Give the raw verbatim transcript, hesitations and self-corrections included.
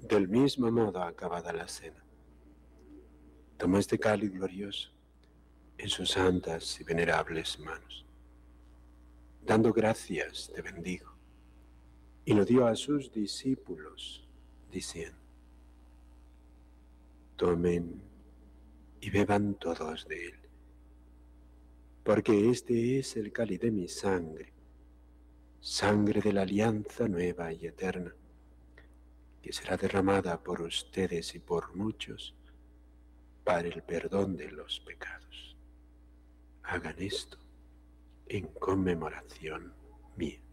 Del mismo modo, acabada la cena, tomó este cáliz glorioso en sus santas y venerables manos. Dando gracias, te bendigo, y lo dio a sus discípulos, diciendo: tomen y beban todos de él, porque este es el cáliz de mi sangre, sangre de la alianza nueva y eterna, que será derramada por ustedes y por muchos para el perdón de los pecados. Hagan esto en conmemoración mía.